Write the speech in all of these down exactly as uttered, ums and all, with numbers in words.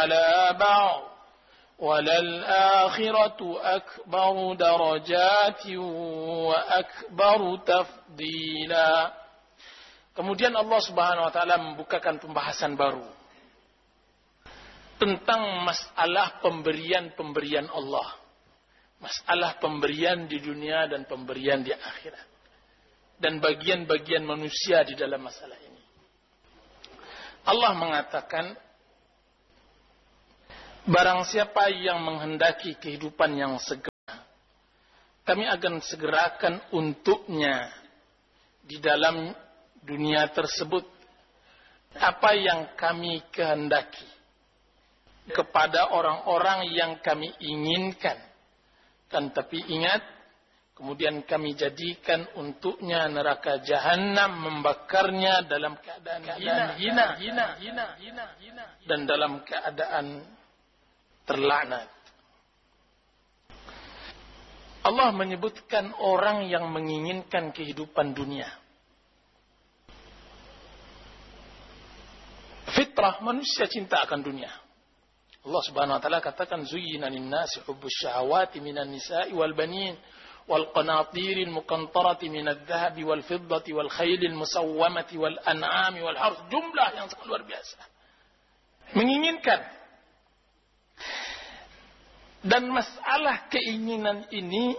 على بعض وللآخرة أكبر درجات وأكبر تفضيلا. Kemudian Allah Subhanahu wa taala membukakan pembahasan baru tentang masalah pemberian-pemberian Allah. Masalah pemberian di dunia dan pemberian di akhirat. Dan bagian-bagian manusia di dalam masalah ini. Allah mengatakan, barang siapa yang menghendaki kehidupan yang segera, kami akan segerakan untuknya di dalam dunia tersebut apa yang kami kehendaki kepada orang-orang yang kami inginkan. Kan tapi ingat, kemudian kami jadikan untuknya neraka jahanam membakarnya dalam keadaan hina, hina, hina, hina, hina, hina, dan dalam keadaan terlaknat. Allah menyebutkan orang yang menginginkan kehidupan dunia. Fitrah manusia cinta akan dunia. Allah Subhanahu wa taala katakan, zuyyina lin-nasi hubbus syahawati minan nisa'i wal banin wal qanatiril muqantarati minadh dhahabi wal fiddati wal khaylil musawwamati wal an'ami wal harth. Jumlah yang sangat luar biasa. Menginginkan. Dan masalah keinginan ini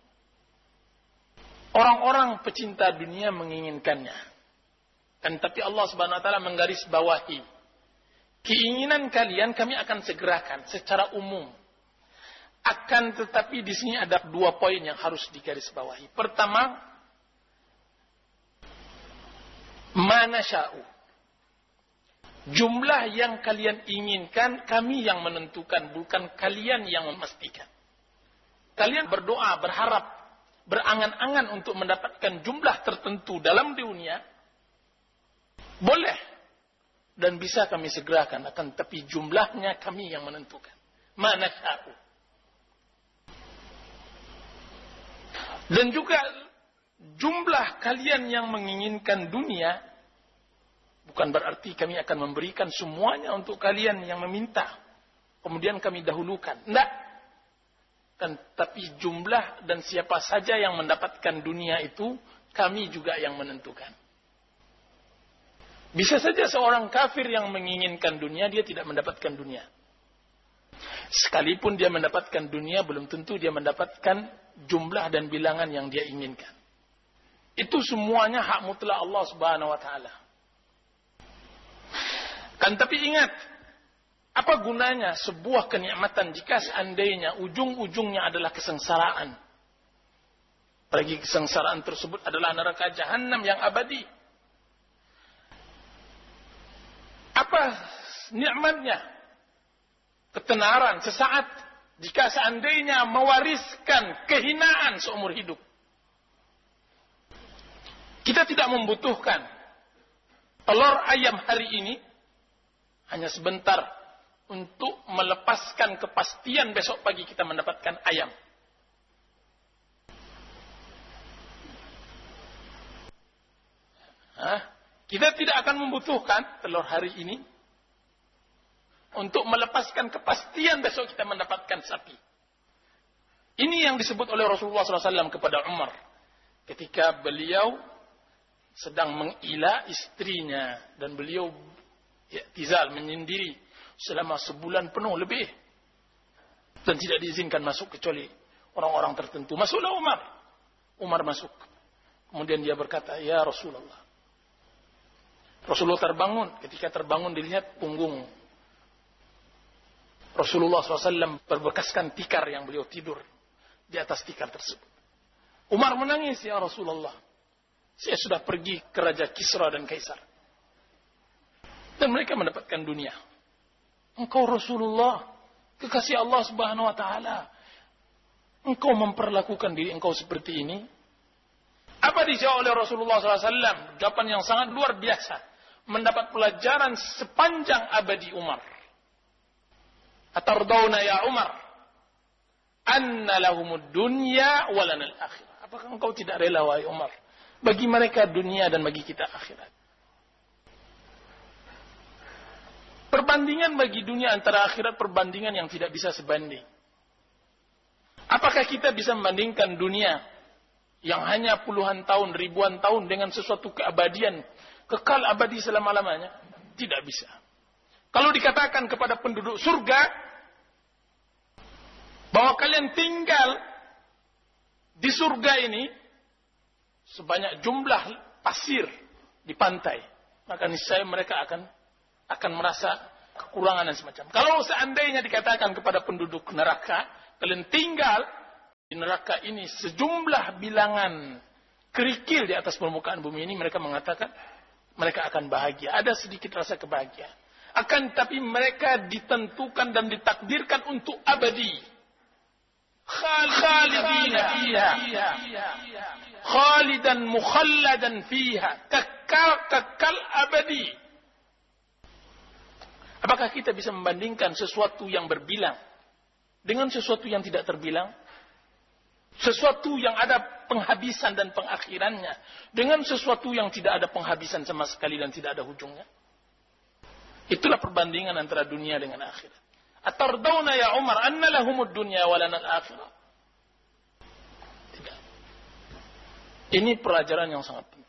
orang-orang pecinta dunia menginginkannya. Dan tapi Allah Subhanahu wa taala menggarisbawahi, keinginan kalian kami akan segerakan secara umum. Akan tetapi di sini ada dua poin yang harus digarisbawahi. Pertama, mana sya'u. Jumlah yang kalian inginkan kami yang menentukan, bukan kalian yang memastikan. Kalian berdoa, berharap, berangan-angan untuk mendapatkan jumlah tertentu dalam dunia, boleh dan bisa kami segerakan, akan tapi jumlahnya kami yang menentukan. Mana sya'u. Dan juga jumlah kalian yang menginginkan dunia bukan berarti kami akan memberikan semuanya untuk kalian yang meminta. Kemudian kami dahulukan. Tidak. Kan tapi jumlah dan siapa saja yang mendapatkan dunia itu kami juga yang menentukan. Bisa saja seorang kafir yang menginginkan dunia, dia tidak mendapatkan dunia. Sekalipun dia mendapatkan dunia, belum tentu dia mendapatkan jumlah dan bilangan yang dia inginkan. Itu semuanya hak mutlak Allah Subhanahu wa taala. Kan tapi ingat, apa gunanya sebuah kenikmatan jika seandainya ujung-ujungnya adalah kesengsaraan? Bagi kesengsaraan tersebut adalah neraka jahanam yang abadi. Apa nikmatnya? Ketenaran sesaat jika seandainya mewariskan kehinaan seumur hidup. Kita tidak membutuhkan telur ayam hari ini hanya sebentar untuk melepaskan kepastian besok pagi kita mendapatkan ayam. Hah? Kita tidak akan membutuhkan telur hari ini untuk melepaskan kepastian besok kita mendapatkan sapi. Ini yang disebut oleh Rasulullah shallallahu alaihi wasallam kepada Umar ketika beliau sedang mengila istrinya dan beliau i'tizal, menyendiri selama sebulan penuh lebih dan tidak diizinkan masuk kecuali orang-orang tertentu. Masuklah Umar. Umar masuk. Kemudian dia berkata, ya Rasulullah. Rasulullah terbangun. Ketika terbangun dilihat punggung Rasulullah shallallahu alaihi wasallam berbekaskan tikar yang beliau tidur di atas tikar tersebut. Umar menangis, ya Rasulullah. Saya sudah pergi ke Raja Kisra dan Kaisar. Dan mereka mendapatkan dunia. Engkau Rasulullah, kekasih Allah Subhanahu wa taala. Engkau memperlakukan diri engkau seperti ini? Apa dijawab oleh Rasulullah shallallahu alaihi wasallam? Jawaban yang sangat luar biasa. Mendapat pelajaran sepanjang abadi Umar. Atardawna ya Umar, anna lahumud dunya wa lanal akhirah. Apakah engkau tidak rela wahai Umar? Bagi mereka dunia dan bagi kita akhirat. Perbandingan bagi dunia antara akhirat perbandingan yang tidak bisa sebanding. Apakah kita bisa membandingkan dunia yang hanya puluhan tahun, ribuan tahun dengan sesuatu keabadian, kekal abadi selama-lamanya? Tidak bisa. Kalau dikatakan kepada penduduk surga bahwa kalian tinggal di surga ini sebanyak jumlah pasir di pantai, maka niscaya mereka akan akan merasa kekurangan dan semacam. Kalau seandainya dikatakan kepada penduduk neraka, kalian tinggal di neraka ini sejumlah bilangan kerikil di atas permukaan bumi ini, mereka mengatakan mereka akan bahagia. Ada sedikit rasa kebahagiaan. Akan tapi mereka ditentukan dan ditakdirkan untuk abadi. Khalidina fiha. Khalidan mukhalladan fiha. Kekal-kekal abadi. Apakah kita bisa membandingkan sesuatu yang berbilang dengan sesuatu yang tidak terbilang? Sesuatu yang ada penghabisan dan pengakhirannya dengan sesuatu yang tidak ada penghabisan sama sekali dan tidak ada ujungnya? Itulah perbandingan antara dunia dengan akhirat. Atardawna ya Umar anna lahumud dunya wa lana al-akhirah? Tidak. Ini pelajaran yang sangat penting.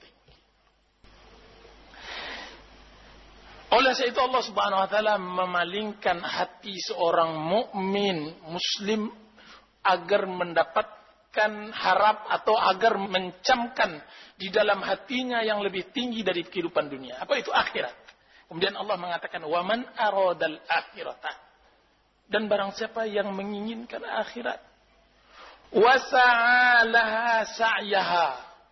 Oleh sebab itu Allah Subhanahu wa taala memalingkan hati seorang mukmin muslim agar mendapatkan harap atau agar mencamkan di dalam hatinya yang lebih tinggi dari kehidupan dunia. Apa itu akhirat? Kemudian Allah mengatakan wa man aradal akhirata. Dan barang siapa yang menginginkan akhirat wa sa'alaha sa'yaha.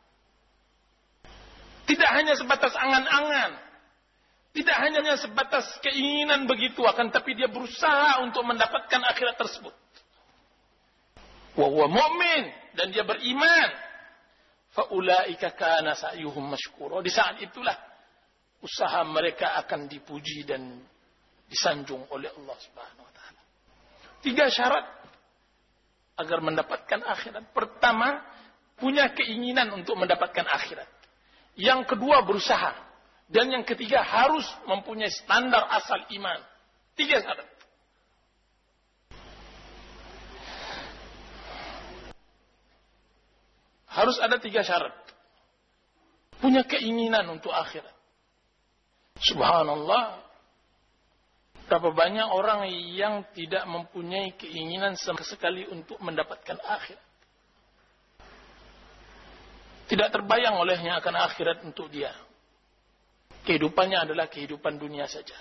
Tidak hanya sebatas angan-angan. Tidak hanya sebatas keinginan begitu, akan tapi dia berusaha untuk mendapatkan akhirat tersebut. Wa huwa mu'min, dan dia beriman. Fa ulaika kana sa'yuhum mashkura. Di saat itulah usaha mereka akan dipuji dan disanjung oleh Allah Subhanahu wa taala. Tiga syarat agar mendapatkan akhirat. Pertama, punya keinginan untuk mendapatkan akhirat. Yang kedua, berusaha. Dan yang ketiga, harus mempunyai standar asal iman. Tiga syarat. Harus ada tiga syarat. Punya keinginan untuk akhirat. Subhanallah. Berapa banyak orang yang tidak mempunyai keinginan sama sekali untuk mendapatkan akhirat. Tidak terbayang olehnya akan akhirat untuk dia. Kehidupannya adalah kehidupan dunia saja.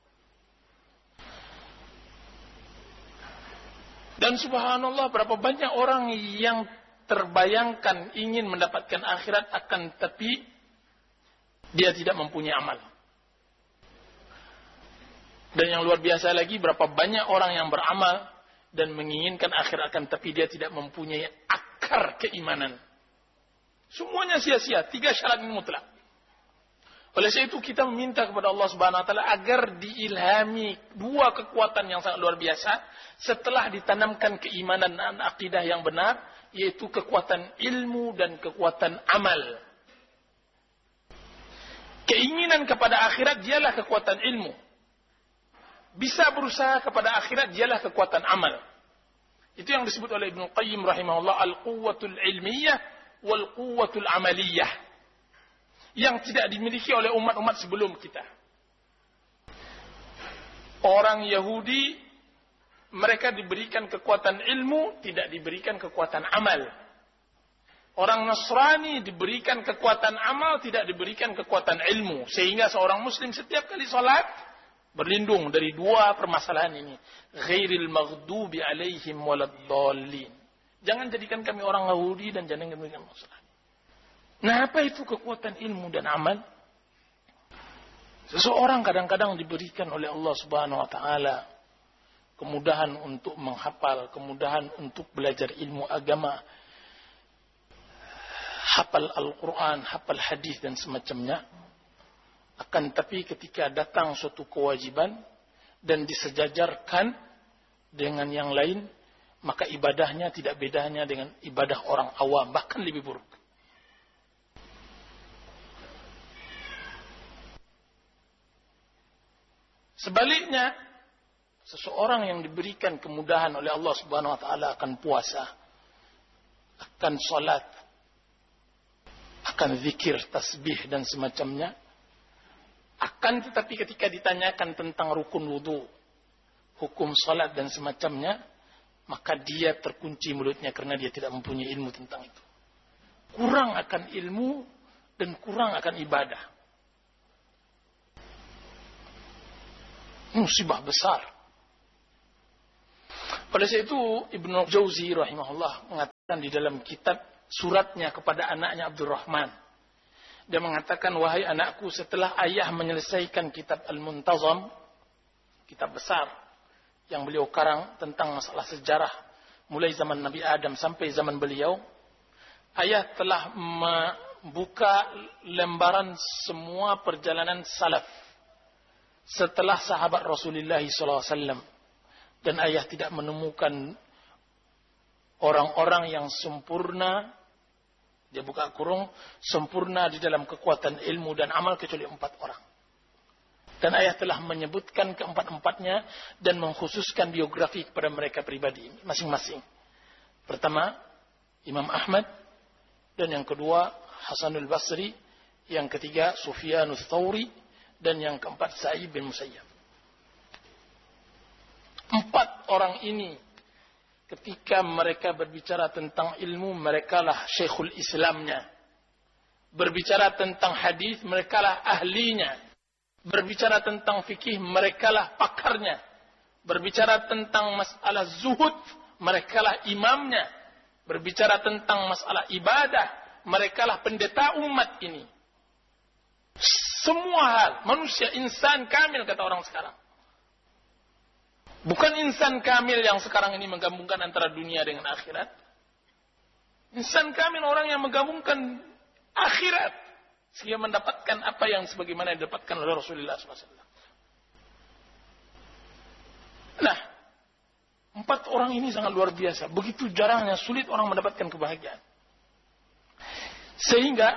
Dan subhanallah, berapa banyak orang yang terbayangkan ingin mendapatkan akhirat, akan tapi dia tidak mempunyai amal. Dan yang luar biasa lagi, berapa banyak orang yang beramal dan menginginkan akhirat, akan tapi dia tidak mempunyai akar keimanan. Semuanya sia-sia. Tiga syarat ini mutlak. Oleh sebab itu kita meminta kepada Allah Subhanahu wa taala agar diilhami dua kekuatan yang sangat luar biasa setelah ditanamkan keimanan dan akidah yang benar, yaitu kekuatan ilmu dan kekuatan amal. Keinginan kepada akhirat dialah kekuatan ilmu. Bisa berusaha kepada akhirat dialah kekuatan amal. Itu yang disebut oleh Ibnu Qayyim rahimahullah al-quwwatul ilmiyah wal quwwatul amaliyah. Yang tidak dimiliki oleh umat-umat sebelum kita. Orang Yahudi, mereka diberikan kekuatan ilmu, tidak diberikan kekuatan amal. Orang Nasrani diberikan kekuatan amal, tidak diberikan kekuatan ilmu. Sehingga seorang Muslim setiap kali sholat, berlindung dari dua permasalahan ini. Ghairil maghdubi alaihim waladdallin. Jangan jadikan kami orang Yahudi dan jangan jadikan Nasrani. Nah, apa itu kekuatan ilmu dan amal? Seseorang kadang-kadang diberikan oleh Allah Subhanahu wa taala kemudahan untuk menghafal, kemudahan untuk belajar ilmu agama, hafal Al-Quran, hafal hadis dan semacamnya. Akan tapi ketika datang suatu kewajiban dan disejajarkan dengan yang lain, maka ibadahnya tidak bedanya dengan ibadah orang awam, bahkan lebih buruk. Sebaliknya, seseorang yang diberikan kemudahan oleh Allah Subhanahu wa taala akan puasa, akan salat, akan zikir, tasbih dan semacamnya, akan tetapi ketika ditanyakan tentang rukun wudu, hukum salat dan semacamnya, maka dia terkunci mulutnya karena dia tidak mempunyai ilmu tentang itu. Kurang akan ilmu dan kurang akan ibadah. Musibah besar. Pada saat itu Ibnu Jauzi rahimahullah mengatakan di dalam kitab suratnya kepada anaknya Abdurrahman. Dia mengatakan, wahai anakku, setelah ayah menyelesaikan kitab Al-Muntazam, kitab besar yang beliau karang tentang masalah sejarah mulai zaman Nabi Adam sampai zaman beliau, ayah telah membuka lembaran semua perjalanan salaf setelah sahabat Rasulullah shallallahu alaihi wasallam, dan ayah tidak menemukan orang-orang yang sempurna, dia buka kurung, sempurna di dalam kekuatan ilmu dan amal kecuali empat orang. Dan ayah telah menyebutkan keempat-empatnya dan mengkhususkan biografi kepada mereka pribadi masing-masing. Pertama, Imam Ahmad, dan yang kedua Hasanul Basri, yang ketiga Sufyanus Tsauri, dan yang keempat Sa'id bin Musayyab. Empat orang ini ketika mereka berbicara tentang ilmu, merekalah syekhul Islamnya. Berbicara tentang hadis, merekalah ahlinya. Berbicara tentang fikih, merekalah pakarnya. Berbicara tentang masalah zuhud, merekalah imamnya. Berbicara tentang masalah ibadah, merekalah pendeta umat ini. Semua hal, manusia insan kamil kata orang sekarang. Bukan insan kamil yang sekarang ini menggabungkan antara dunia dengan akhirat. Insan kamil orang yang menggabungkan akhirat sehingga mendapatkan apa yang sebagaimana yang didapatkan oleh Rasulullah shallallahu alaihi wasallam. Nah, empat orang ini sangat luar biasa. Begitu jarangnya, sulit orang mendapatkan kebahagiaan. Sehingga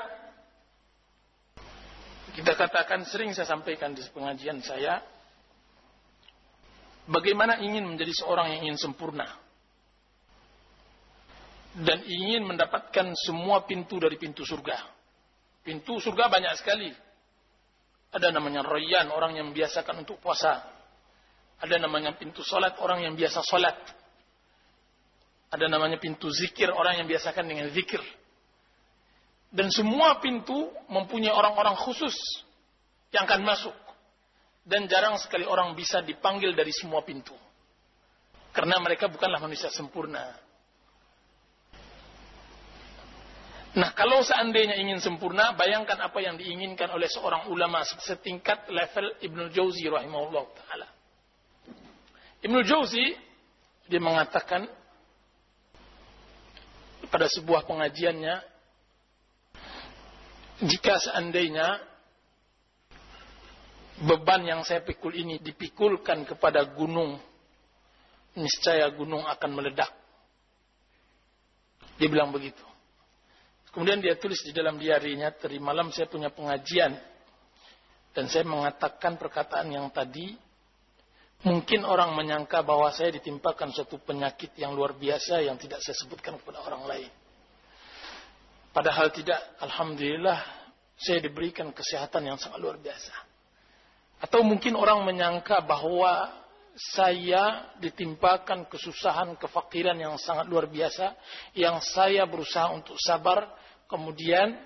kita katakan, sering saya sampaikan di pengajian saya, bagaimana ingin menjadi seorang yang ingin sempurna dan ingin mendapatkan semua pintu dari pintu surga. Pintu surga banyak sekali. Ada namanya Rayyan, orang yang membiasakan untuk puasa. Ada namanya pintu salat, orang yang biasa salat. Ada namanya pintu zikir, orang yang biasakan dengan zikir. Dan semua pintu mempunyai orang-orang khusus yang akan masuk. Dan jarang sekali orang bisa dipanggil dari semua pintu. Karena mereka bukanlah manusia sempurna. Nah, kalau seandainya ingin sempurna, bayangkan apa yang diinginkan oleh seorang ulama setingkat level Ibnu Jauzi rahimahullah ta'ala. Ibnu Jauzi, dia mengatakan pada sebuah pengajiannya, jika seandainya beban yang saya pikul ini dipikulkan kepada gunung, niscaya gunung akan meledak. Dia bilang begitu. Kemudian dia tulis di dalam diarinya, tadi malam saya punya pengajian dan saya mengatakan perkataan yang tadi. Mungkin orang menyangka bahwa saya ditimpakan suatu penyakit yang luar biasa yang tidak saya sebutkan kepada orang lain. Padahal tidak, alhamdulillah saya diberikan kesehatan yang sangat luar biasa. Atau mungkin orang menyangka bahwa saya ditimpakan kesusahan, kefakiran yang sangat luar biasa, yang saya berusaha untuk sabar, kemudian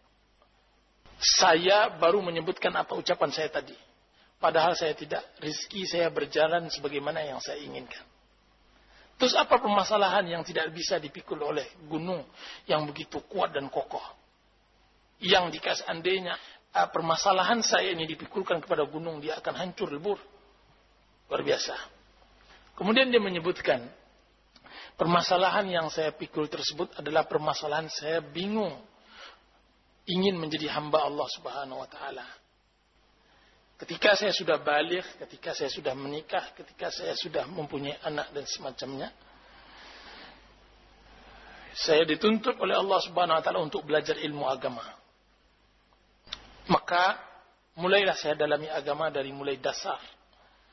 saya baru menyebutkan apa ucapan saya tadi. Padahal saya tidak, rezeki saya berjalan sebagaimana yang saya inginkan. Terus apa permasalahan yang tidak bisa dipikul oleh gunung yang begitu kuat dan kokoh? Yang jika seandainya permasalahan saya ini dipikulkan kepada gunung, dia akan hancur lebur. Luar biasa. Kemudian dia menyebutkan, permasalahan yang saya pikul tersebut adalah permasalahan saya bingung ingin menjadi hamba Allah Subhanahu wa taala. Ketika saya sudah baligh, ketika saya sudah menikah, ketika saya sudah mempunyai anak dan semacamnya, saya dituntut oleh Allah Subhanahu wa taala untuk belajar ilmu agama. Maka mulailah saya dalami agama dari mulai dasar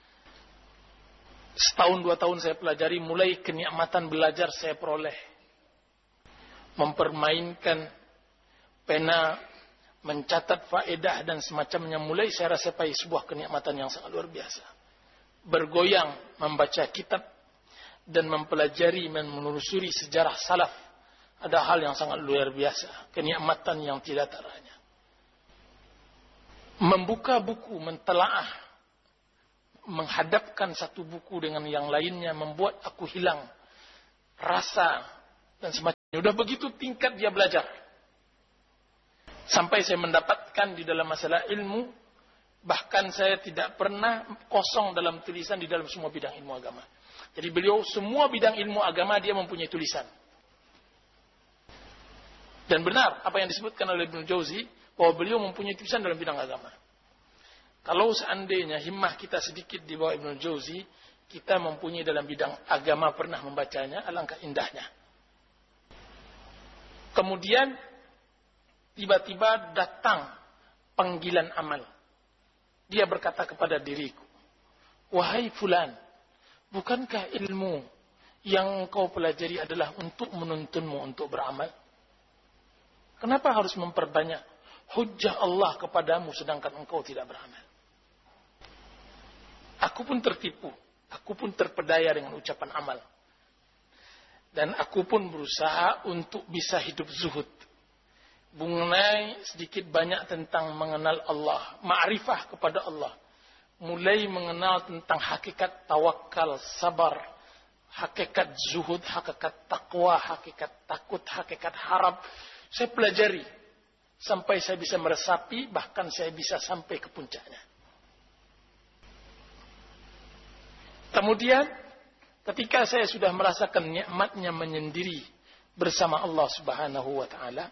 Setahun dua tahun saya pelajari, mulai kenikmatan belajar saya peroleh. Mempermainkan pena, mencatat faedah dan semacamnya, mulai saya rasakan sebuah kenikmatan yang sangat luar biasa. Bergoyang membaca kitab dan mempelajari dan menelusuri sejarah salaf, ada hal yang sangat luar biasa, kenikmatan yang tidak teranya. Membuka buku, mentelaah, menghadapkan satu buku dengan yang lainnya, membuat aku hilang rasa dan semacamnya. Udah begitu tingkat dia belajar. Sampai saya mendapatkan di dalam masalah ilmu, bahkan saya tidak pernah kosong dalam tulisan di dalam semua bidang ilmu agama. Jadi beliau semua bidang ilmu agama dia mempunyai tulisan. Dan benar apa yang disebutkan oleh Ibnu Jauzi, bahwa beliau mempunyai tulisan dalam bidang agama. Kalau seandainya himmah kita sedikit di bawah Ibnu Jauzi, kita mempunyai dalam bidang agama pernah membacanya, alangkah indahnya. Kemudian tiba-tiba datang panggilan amal. Dia berkata kepada diriku, wahai fulan, bukankah ilmu yang engkau pelajari adalah untuk menuntunmu untuk beramal? Kenapa harus memperbanyak hujjah Allah kepadamu sedangkan engkau tidak beramal? Aku pun tertipu, aku pun terpedaya dengan ucapan amal. Dan aku pun berusaha untuk bisa hidup zuhud. Mengenai sedikit banyak tentang mengenal Allah, ma'rifah kepada Allah. Mulai mengenal tentang hakikat tawakal, sabar, hakikat zuhud, hakikat takwa, hakikat takut, hakikat harap. Saya pelajari sampai saya bisa meresapi, bahkan saya bisa sampai ke puncaknya. Kemudian ketika saya sudah merasakan nikmatnya menyendiri bersama Allah Subhanahu wa taala,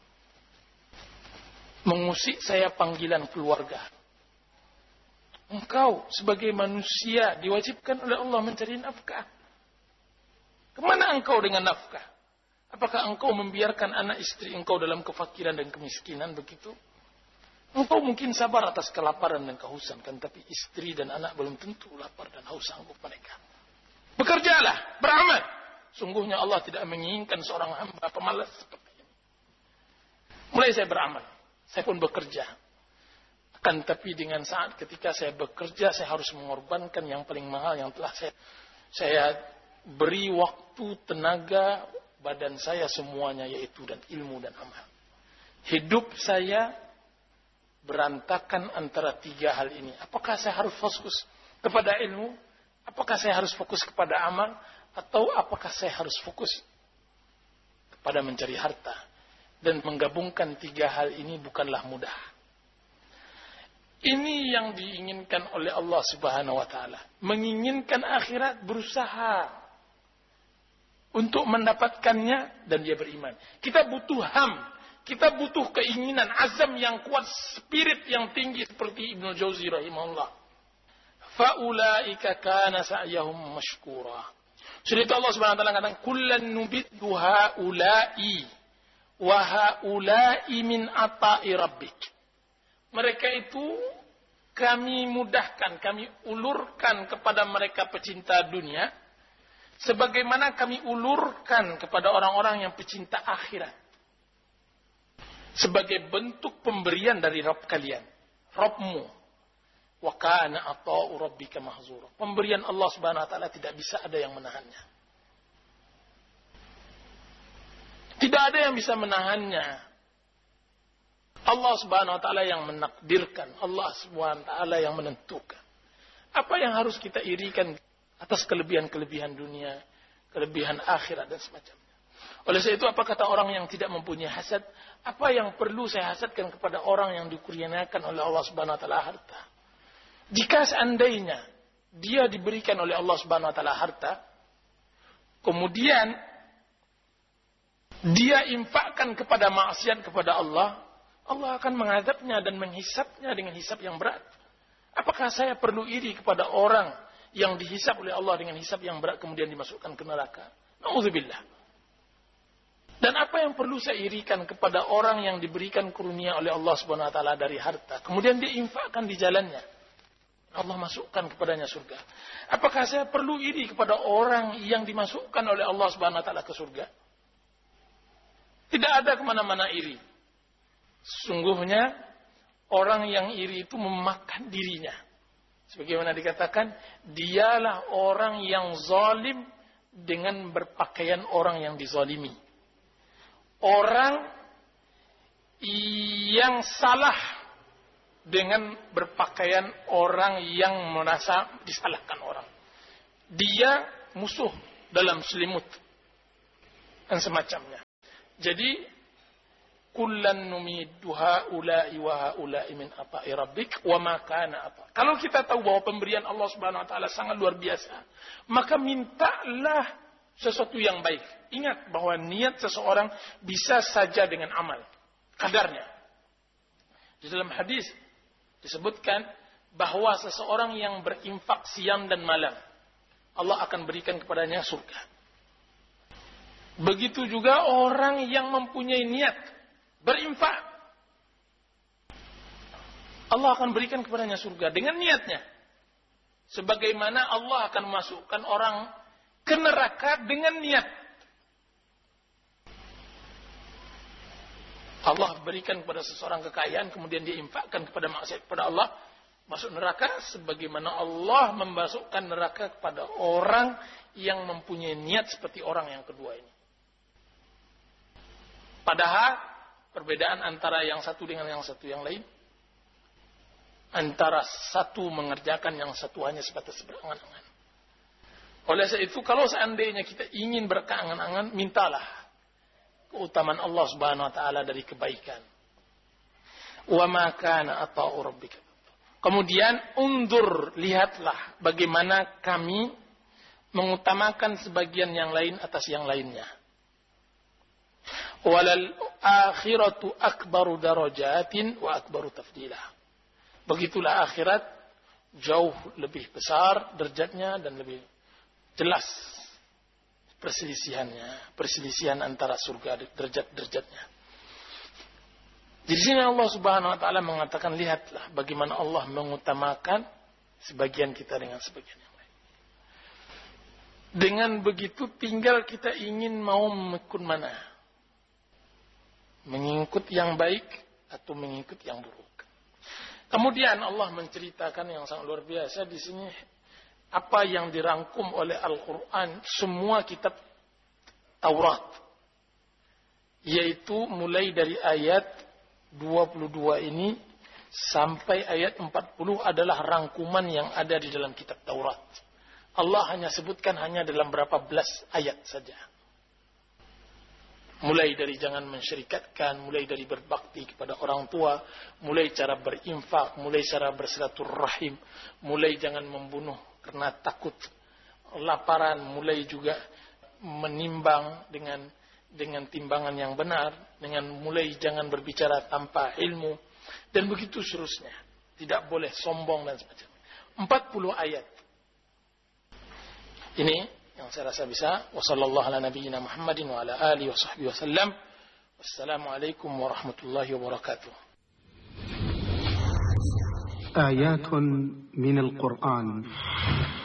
mengusik saya panggilan keluarga. Engkau sebagai manusia diwajibkan oleh Allah mencari nafkah. Kemana engkau dengan nafkah? Apakah engkau membiarkan anak istri engkau dalam kefakiran dan kemiskinan begitu? Engkau mungkin sabar atas kelaparan dan kehausan, kan? Tapi istri dan anak belum tentu lapar dan haus sanggup mereka. Bekerjalah, beramal. Sungguhnya Allah tidak menginginkan seorang hamba pemalas seperti ini. Mulai saya beramal. Saya pun bekerja. Akan tapi dengan saat ketika saya bekerja, saya harus mengorbankan yang paling mahal yang telah saya, saya beri waktu, tenaga, badan saya semuanya, yaitu dan ilmu dan amal. Hidup saya berantakan antara tiga hal ini. Apakah saya harus fokus kepada ilmu? Apakah saya harus fokus kepada amal? Atau apakah saya harus fokus kepada mencari harta? Dan menggabungkan tiga hal ini bukanlah mudah. Ini yang diinginkan oleh Allah Subhanahu wa taala. Menginginkan akhirat, berusaha untuk mendapatkannya, dan dia beriman. Kita butuh ham, kita butuh keinginan, azam yang kuat, spirit yang tinggi seperti Ibnu Jauzi rahimahullah. Faulaika kana sa'yahum mashkura. Sudah itu Allah Subhanahu wa taala katakan, kullan nubiddu haula'i wa haula'i min ata'i rabbik. Mereka itu kami mudahkan, kami ulurkan kepada mereka pecinta dunia, sebagaimana kami ulurkan kepada orang-orang yang pecinta akhirat. Sebagai bentuk pemberian dari Rabb kalian, Rabbmu. Wa kana ata'u rabbika mahzura. Pemberian Allah Subhanahu wa taala tidak bisa ada yang menahannya. Tidak ada yang bisa menahannya. Allah Subhanahu wa taala yang menakdirkan, Allah Subhanahu wa taala yang menentukan. Apa yang harus kita irikan atas kelebihan-kelebihan dunia, kelebihan akhirat dan semacamnya. Oleh sebab itu, apa kata orang yang tidak mempunyai hasad? Apa yang perlu saya hasadkan kepada orang yang dikurniakan oleh Allah Subhanahu wa taala harta? Jika seandainya dia diberikan oleh Allah Subhanahu wa taala harta, kemudian dia infakkan kepada maksiat kepada Allah, Allah akan menghadapnya dan menghisapnya dengan hisap yang berat. Apakah saya perlu iri kepada orang yang dihisap oleh Allah dengan hisap yang berat kemudian dimasukkan ke neraka? Na'udzubillah. Dan apa yang perlu saya irikan kepada orang yang diberikan karunia oleh Allah Subhanahu wa taala dari harta, kemudian dia infakkan di jalannya? Allah masukkan kepadanya surga. Apakah saya perlu iri kepada orang yang dimasukkan oleh Allah Subhanahu wa taala ke surga? Tidak ada kemana-mana iri. Sungguhnya orang yang iri itu memakan dirinya. Sebagaimana dikatakan, dialah orang yang zalim dengan berpakaian orang yang dizalimi. Orang yang salah dengan berpakaian orang yang merasa disalahkan orang. Dia musuh dalam selimut dan semacamnya. Jadi kullan numiddu haula'i wa haula'i min ata'i rabbik wa ma kana ata. Kalau kita tahu bahwa pemberian Allah Subhanahu wa taala sangat luar biasa, maka mintalah sesuatu yang baik. Ingat bahwa niat seseorang bisa saja dengan amal, kadarnya. Di dalam hadis disebutkan bahwa seseorang yang berinfak siang dan malam, Allah akan berikan kepadanya surga. Begitu juga orang yang mempunyai niat berinfak, Allah akan berikan kepadanya surga dengan niatnya. Sebagaimana Allah akan memasukkan orang ke neraka dengan niat. Allah berikan kepada seseorang kekayaan, kemudian dia infakkan kepada maksiat kepada Allah, masuk neraka. Sebagaimana Allah memasukkan neraka kepada orang yang mempunyai niat seperti orang yang kedua ini. Padahal perbedaan antara yang satu dengan yang satu yang lain, antara satu mengerjakan, yang satu hanya sebatas berangan-angan. Oleh sebab itu, kalau seandainya kita ingin berkeangan-angan, mintalah keutamaan Allah Subhanahu wa taala dari kebaikan. Wa ma kana ata'u rabbika. Kemudian undur, lihatlah bagaimana kami mengutamakan sebagian yang lain atas yang lainnya. Walal akhiratu akbaru darajatin wa akbaru tafdilah. Begitulah akhirat jauh lebih besar derajatnya dan lebih jelas perselisihannya, perselisihan antara surga derajat-derajatnya. Di sini Allah Subhanahu wa taala mengatakan, lihatlah bagaimana Allah mengutamakan sebagian kita dengan sebagian yang lain. Dengan begitu tinggal kita ingin mau mengikut mana? Mengikut yang baik atau mengikut yang buruk. Kemudian Allah menceritakan yang sangat luar biasa di sini, apa yang dirangkum oleh Al-Quran, semua kitab Taurat, yaitu mulai dari ayat dua puluh dua ini sampai ayat empat puluh adalah rangkuman yang ada di dalam kitab Taurat. Allah hanya sebutkan hanya dalam berapa belas ayat saja. Mulai dari jangan mensyirikatkan, mulai dari berbakti kepada orang tua, mulai cara berinfak, mulai cara bersilaturahim, mulai jangan membunuh karena takut laparan, mulai juga menimbang dengan dengan timbangan yang benar, dengan mulai jangan berbicara tanpa ilmu, dan begitu seterusnya. Tidak boleh sombong dan sebagainya. empat puluh ayat. Ini yang saya rasa bisa. Wassallallahu ala nabiyyina Muhammadin wa ala alihi wa sahbihi wasallam. Wassalamualaikum warahmatullahi wabarakatuh. آيات من القرآن